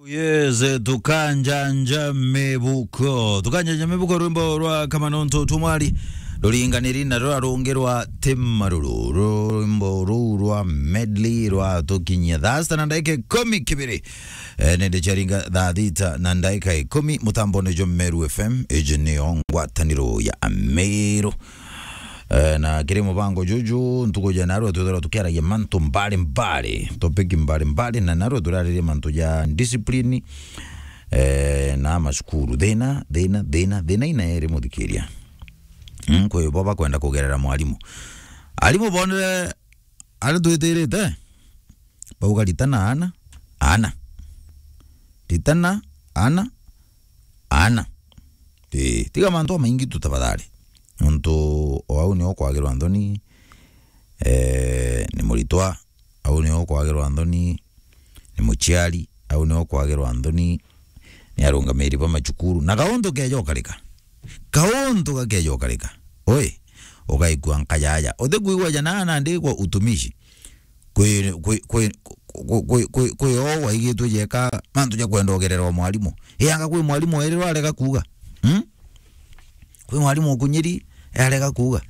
Yes, tukanja mebuko rwimbo rwa Kamanonto Tumwali ruringaniri na rwarongerwa Temaruru rwimbo rwa medley rwa tukinya thasta na ndaike 10 kibiri nende charinga thadita na ndaika 10 mutambone jo Meru FM ejene ngwataniro ya Ameru na kiri mubango juju ntukuja naro tudora tukiara ya manto mbali topiki mbali na naro durarire manto ya discipline na mashukuru dena ina mudhikiria kwa hiyo baba kwenda kugerera mwalimu alimu bonde alituiterete bauga litana ana litana ana tiga manto maingi tutafadhali Nto au ni okwagirwa Anthony ni muritwa au ni okwagirwa Anthony ni muchiari au ni okwagirwa Anthony ni arungamiri pa machukuru na kaonto kejo kalika oi ogaigwa nkayaya othegwigwa jana na ndikwa utumishi kwe owa igitwe jeka mantu ja kwenda ogerera mwalimu yanga kwe mwalimu erero areka kuga kwe mwalimu okunyiri areka kuga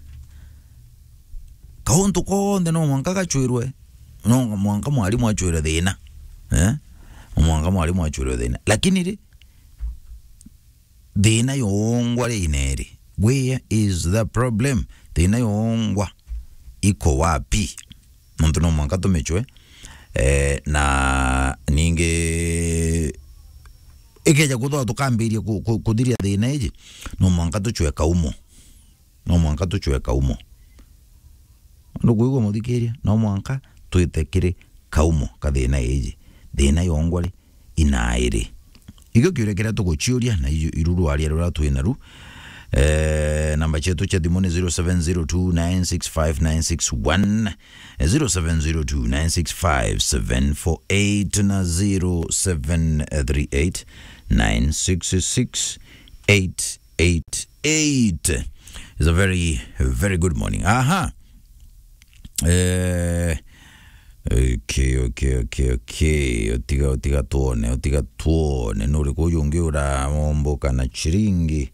kauntu konde no mwanka kachwirwe no mwanka mwalimu achwira thina mwanka mwalimu achwira thina lakini ri thina yongwa ri ineri where is the problem thina yongwa iko wapi muntu no mwanka tumechwe na ninge ekeja kutoa tukambiria kudiria thina iji no mwanka tuchweka umo nduguigwa muthikiria no mwanka twitekire kaumo kathina iji thina yongwari inairi igo kiurekera tuguchiuria na iruru aria rura twinaru namba chetu cha dimone 0702965961 0702965748 na 0738966888 is a very good morning. Okay. Otiga tuone nuri kuyungi uromboka na chiringi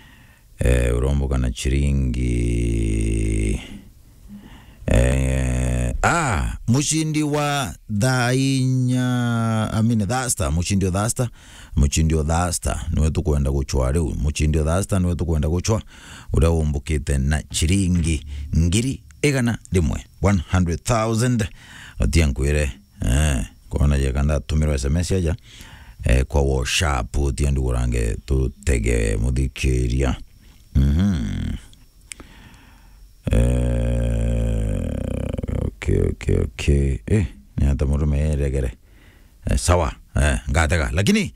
mushindi wa mushindi wa dhasta niwe tukwenda guchwa leo mushindi wa dhasta niwe tukwenda guchwa urawombokete na chiringi ngiri egana rimwe 100,000 atiankwire kona yekanda tumiro SMS ya kwa WhatsApp tiandu urange tutege mudhikiria okay ni hata murume regere sawa ngatega lakini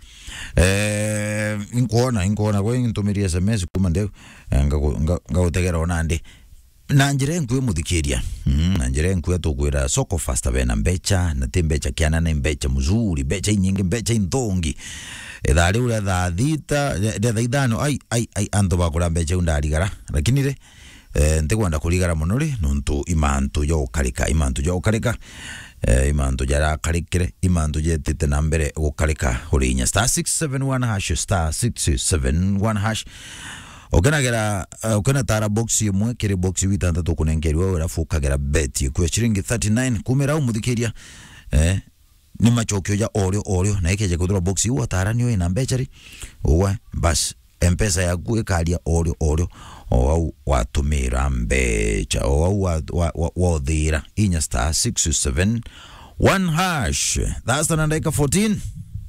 inkuona kwa ntumiria SMS kuma ndeu ngagutegera onande nanjire nkwe mudhikiria nanjire nkwe tukwira soko fasta bena mbecha na tembecha kiana na mbecha mzuri becha nyingi becha indongi ethari ura thita ithaano ai anto bakura mbecha undarigara lakini re ntekwenda kurigara munori nuntu imantu yo karika imantu jara karikire imantu jetite na mbere gukarika urinya *671# okena tara box yemwe kire box witandatu kunengeri wewe rafukagera beti kwa chiringi 39 kumera umudhikiria ni machokyo ya oreo na ikeje kudura box yu tara niyo ina mbechari uwa bas mpesa yaku ikalia oreo au watumira mbecha au wadhira inya *671#. That's the Nandaika 14.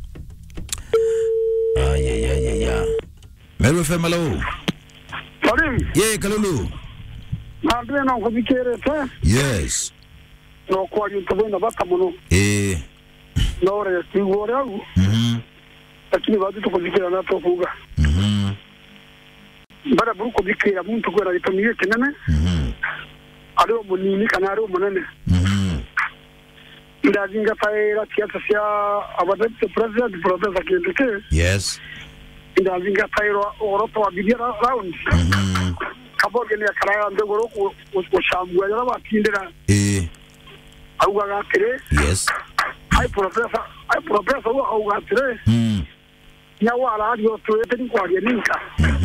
Meru FM, hello. Karim. Yeah, Kalulu. Madre na kubikere te. Yes. No kwa yutubena bakamuno. No re sigore au. Lakini bado tukubikira na tofuga. Bara buruko bikira muntu kwera litomiye kenene. Alo munini kana alo munene. Ndazinga faira kiasi sia abadete president protesta kiendeke. Yes. Ndazinga faira Europa wa bidia round. Kaboge ni akaraya ndegoro ko shambwa yara batindira. Auga gakire. Yes. ai professor wa au gatre ya wala dio to teni kwa ninka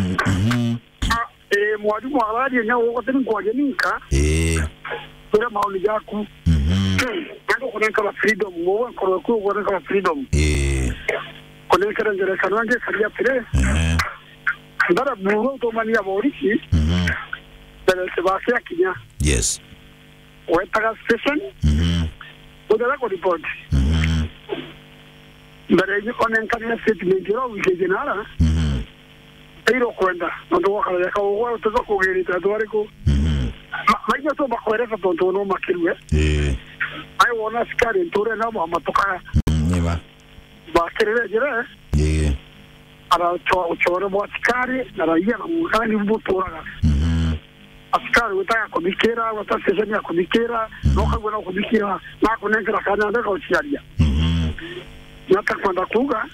mwalimu wa radio na wako teni kwa ninka kwa maoni yako ndio kuna freedom mo kuna freedom kuna kile kanwange kalia pire ndara buru to mania boriki pero se va hacia kinya yes wetaka station udala ko report ndare ni onen kan statement ro wigenara iro kwenda ndo wakala ka wo to ko geri ta dore ko maji to bakwera to no makirwe ai wona skari tore na ma matoka neba ba kerere jere ara chore bo skari na raia na mukani mbutora askari utaka kubikira wata session ya kubikira no kagona kubikira na kunenga kana ndaka uchiaria nata kwenda kuga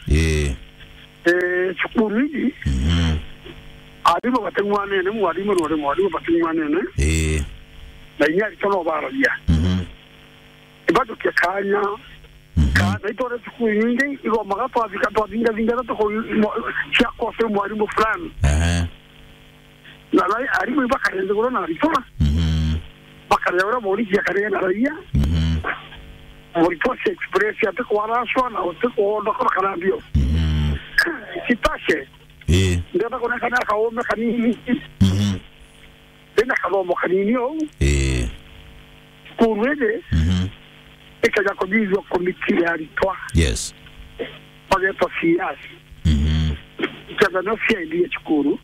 chukuriji adimo batengwane ne mwalimu batengwane ne na yari tono baradia ibado kekanya kana itore chukuringe igo magato afika to vinga to ko chia ko se mwalimu fulani na lai arimu ibakarenze gorona ritoma bakare ora mori ya kare na raia mori to se express ya ko ara shona o to ko ndo ko kana bio sitashe ndio na kana ka o mekanini tena ka o mekanini o kurwede ekaja ko bizo komiti ya ritwa yes pale to siasi kada no fia ndiye chukuru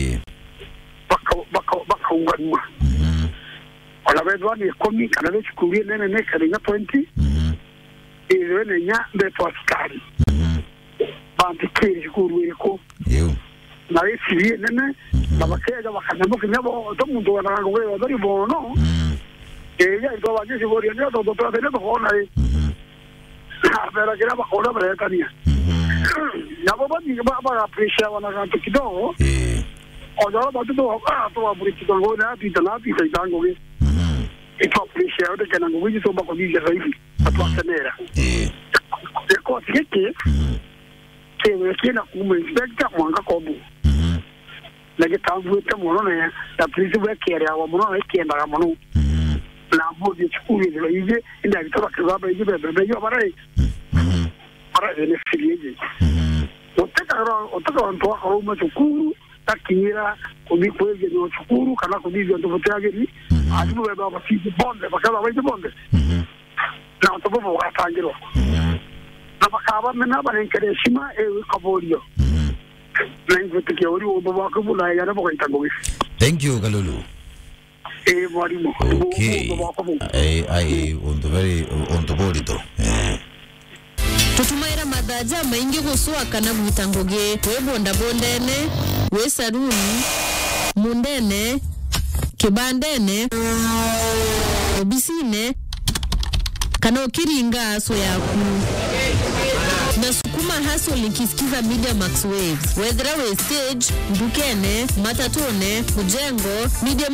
baka unganwa ona bedwa ni komi kana be chukuru nene ne kana 20 ile ne nya be to askari banti kiri chukuru eko na isi nene na bakega bakanyamo kinyabo to mundo wana ngwe wadari bono ya ndo waje sibori ndio to tene to ona pero que era bajo la Bretaña ya baba ni baba aprecia wana kanto kidogo o ya baba to to aprecia ngo na ti tango ge ito aprecia de que nango wiji so bako bije hivi atwasenera ko tikeke ke we kina kuma inspector mwanga kobu na ke tangu te mono ne ta prisi we kere awa mono e kenda ga mono na bodi chukuri le ije inda kitaba kibaba ije bebe yo barai para ele filije otaka ndo akaro ma chukuru takinira kubi kwege no chukuru kana kubi ndo voteageri adibu beba bafiti bonde bakaba baje bonde na to bobo atangiro na bakaba mena barenkere shima e kabolio na ngotike ori obo bakubula ya na bokantango. Thank you Kalulu. Okay. On the bonito. Tutumaira madaja maingi guswa kana mutangoge we bonda bondene we saruni mundene kibandene obisine kana ukiringa aso yaku na sukuma haso likisikiza Media Max Waves whether we stage dukene matatone mujengo Media